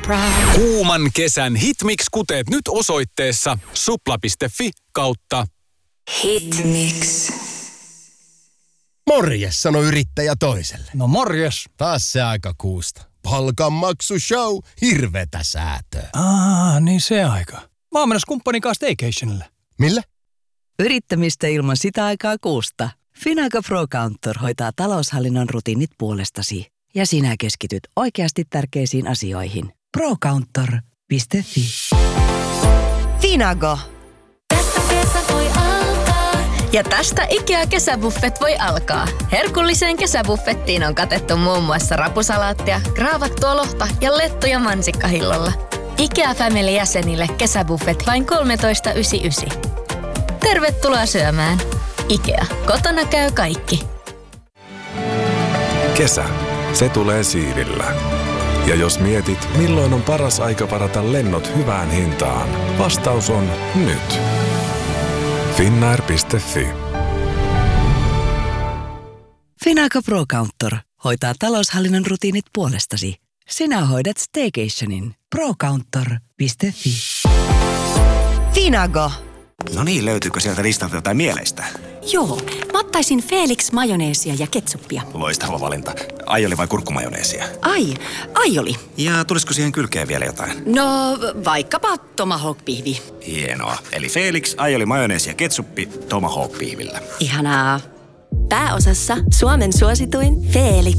proud. Kuuman kesän Hitmix-kuteet nyt osoitteessa supla.fi/Hitmix. Morjes, sano yrittäjä toiselle. No morjes. Taas se aika kuusta. Palkanmaksushow, hirvetä säätöä. Niin se aika. Mä oon menossa kumppanin kanssa staycationille. Millä? Yrittämistä ilman sitä aikaa kuusta. Finago Pro Counter hoitaa taloushallinnon rutiinit puolestasi. Ja sinä keskityt oikeasti tärkeisiin asioihin. Procounter.fi. Finago. Tästä kesä voi alkaa. Ja tästä IKEA-kesäbuffet voi alkaa. Herkulliseen kesäbuffettiin on katettu muun muassa rapusalaattia, graavattua lohta ja lettuja mansikkahillolla. IKEA Family-jäsenille kesäbuffet vain 13,99. Tervetuloa syömään. IKEA. Kotona käy kaikki. Kesä. Se tulee siivillä. Ja jos mietit, milloin on paras aika varata lennot hyvään hintaan, vastaus on nyt. Finnair.fi. Finago Pro Counter hoitaa taloushallinnon rutiinit puolestasi. Sinä hoidat staycationin. Procounter.fi. Finago. No niin, löytyykö sieltä listalta jotain mieleistä? Joo, mä ottaisin Felix majoneesia ja ketsuppia. Loistava valinta. Aioli vai kurkkumajoneesia? Aioli. Ja tulisiko siihen kylkeen vielä jotain? No, vaikkapa tomahawk-pihvi. Hienoa. Eli Felix, aioli, majoneesi ja ketsuppi tomahawk-pihvillä. Ihanaa. Pääosassa Suomen suosituin Felix.